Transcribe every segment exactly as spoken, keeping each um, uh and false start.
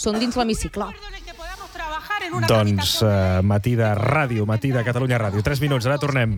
són dins l'hemicicle. Doncs uh, matí de ràdio, matí de Catalunya Ràdio. Tres minuts, ara tornem.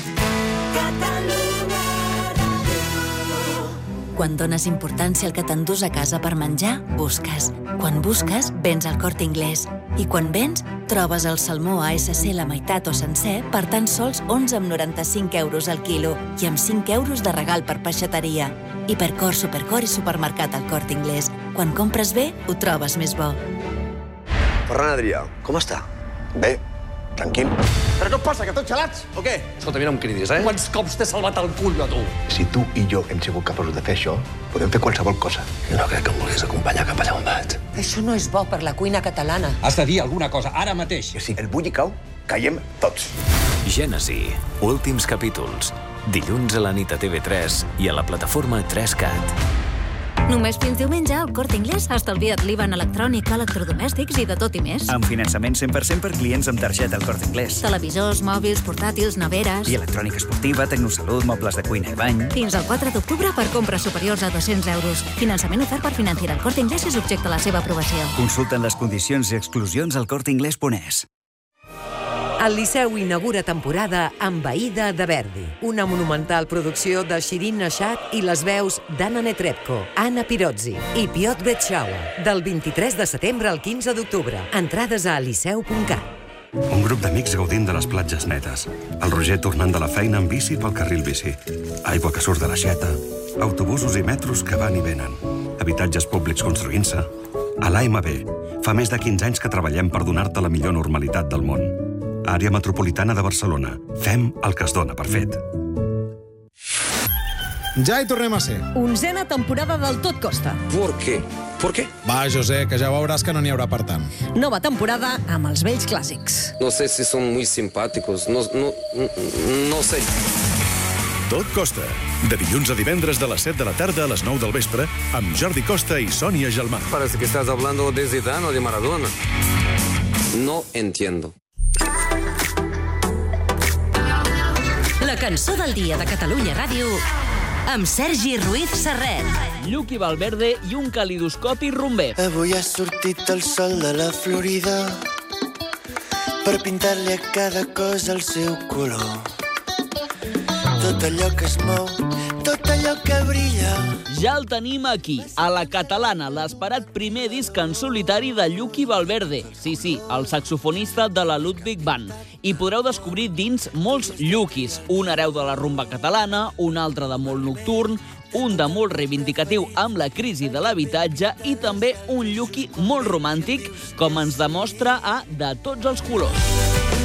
Quan dones importància al que t'endús a casa per menjar, busques. Quan busques, vens al Corte Inglés. I quan vens, trobes el salmó A S C la meitat o sencer per tan sols onze coma noranta-cinc euros al quilo i amb cinc euros de regal per peixateria. Hipercor, Supercor i supermercat al Corte Inglés. Quan compres bé, ho trobes més bo. Ferran Adrià, com està? Bé, tranquil. Però què et passa, que tots gelats, o què? Escolta, mira, no em cridis, eh? Quants cops t'he salvat el cul, a tu? Si tu i jo hem sigut capaços de fer això, podem fer qualsevol cosa. Jo no crec que em vulguis acompanyar cap allà on vaig. Això no és bo per la cuina catalana. Has de dir alguna cosa, ara mateix. I si el bulli cau, caiem tots. Gènesi, últims capítols. Dilluns a la nit a T V tres i a la plataforma tres cat. Només fins diumenge al Corte Inglés estalvia't l'I V A en electrònica, electrodomèstics i de tot i més. Amb finançament cent per cent per clients amb targeta al Corte Inglés. Televisors, mòbils, portàtils, neveres... I electrònica esportiva, tecnosalut, mobles de cuina i bany... Fins al quatre d'octubre per compres superiors a dos-cents euros. Finançament ofert per Financiera. El Corte Inglés és objecte a la seva aprovació. Consulten les condicions i exclusions al corte inglés punt es. El Liceu inaugura temporada amb Aïda de Verdi, una monumental producció de Shirin Nashat i les veus d'Anna Netrebko, Anna Pirozzi i Piotr Betschaua, del vint-i-tres de setembre al quinze d'octubre. Entrades a liceu punt cat. Un grup d'amics gaudint de les platges netes. El Roger tornant de la feina amb bici pel carril bici. Aigua que surt de l'aixeta. Autobusos i metros que van i venen. Habitatges públics construint-se. A l'A M B, fa més de quinze anys que treballem per donar-te la millor normalitat del món. Àrea Metropolitana de Barcelona. Fem el que es dona per fet. Ja hi tornem a ser. Onzena temporada del Tot Costa. ¿Por qué? ¿Por qué? Va, José, que ja veuràs que no n'hi haurà per tant. Nova temporada amb els vells clàssics. No sé si son muy simpáticos, no, no, no sé. Tot Costa, de dilluns a divendres de les set de la tarda a les nou del vespre, amb Jordi Costa i Sònia Gelmà. Parece que estás hablando de Zidane o de Maradona. No entiendo. La cançó del dia de Catalunya Ràdio amb Sergi Ruiz Serret. Lluqui Valverde i un calidoscopi rumber. Avui ha sortit el sol de la Florida per pintar-li a cada cosa el seu color. Tot allò que es mou, tot allò que brilla. Ja el tenim aquí, a La Catalana, l'esperat primer disc en solitari de Lluqui Valverde. Sí, sí, el saxofonista de la Ludwig Band. I podreu descobrir dins molts Lluquis. Un hereu de la rumba catalana, un altre de molt nocturn, un de molt reivindicatiu amb la crisi de l'habitatge i també un Lluqui molt romàntic, com ens demostra a De tots els colors.